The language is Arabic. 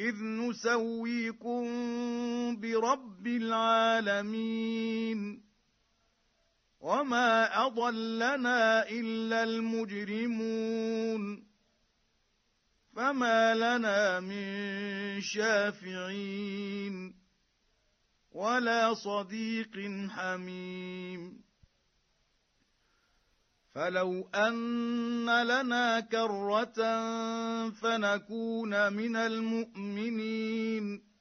إذ نسويكم برب العالمين وما أضلنا إلا المجرمون فما لنا من شافعين ولا صديق حميم فلو أن لنا كرة فنكون من المؤمنين